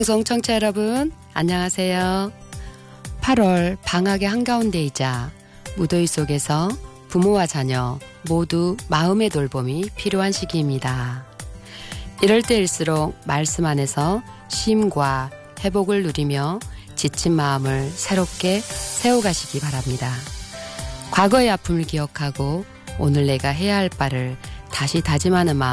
방송 청취자 여러분, 안녕하세요. 8월 방학의 한가운데이자 무더위 속에서 부모와 자녀 모두 마음의 돌봄이 필요한 시기입니다. 이럴 때일수록 말씀 안에서 쉼과 회복을 누리며 지친 마음을 새롭게 세워가시기 바랍니다. 과거의 아픔을 기억하고 오늘 내가 해야 할 바를 다시 다짐하는 마음